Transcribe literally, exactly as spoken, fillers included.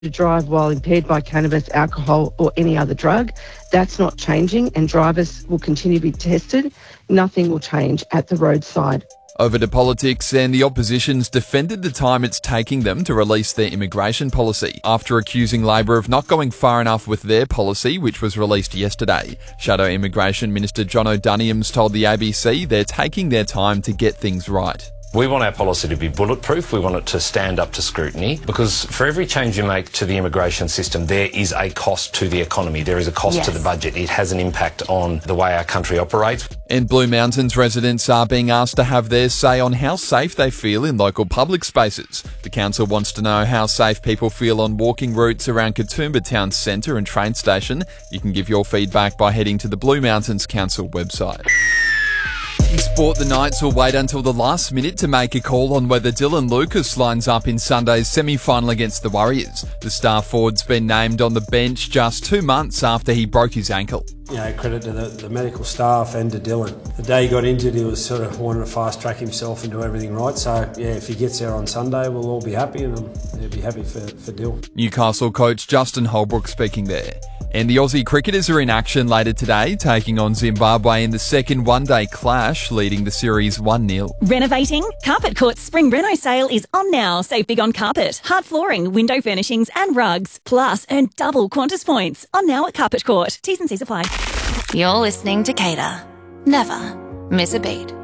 to drive while impaired by cannabis, alcohol or any other drug. That's not changing, and drivers will continue to be tested. Nothing will change at the roadside. Over to politics, and the opposition's defended the time it's taking them to release their immigration policy after accusing Labor of not going far enough with their policy, which was released yesterday. Shadow Immigration Minister John O'Doniam's told the A B C they're taking their time to get things right. We want our policy to be bulletproof. We want it to stand up to scrutiny, because for every change you make to the immigration system, there is a cost to the economy. There is a cost yes. to the budget. It has an impact on the way our country operates. And Blue Mountains residents are being asked to have their say on how safe they feel in local public spaces. The council wants to know how safe people feel on walking routes around Katoomba Town Centre and train station. You can give your feedback by heading to the Blue Mountains Council website. In sport, the Knights will wait until the last minute to make a call on whether Dylan Lucas lines up in Sunday's semi-final against the Warriors. The star forward's been named on the bench just two months after he broke his ankle. You know, credit to the, the medical staff and to Dylan. The day he got injured, he was sort of wanting to fast-track himself and do everything right. So, yeah, if he gets there on Sunday, we'll all be happy, and I'll be happy for, for Dylan. Newcastle coach Justin Holbrook speaking there. And the Aussie cricketers are in action later today, taking on Zimbabwe in the second one-day clash, leading the series one nil. Renovating? Carpet Court's Spring Reno sale is on now. Save big on carpet, hard flooring, window furnishings and rugs. Plus, earn double Qantas points. On now at Carpet Court. T's and C's apply. You're listening to Cater. Never miss a beat.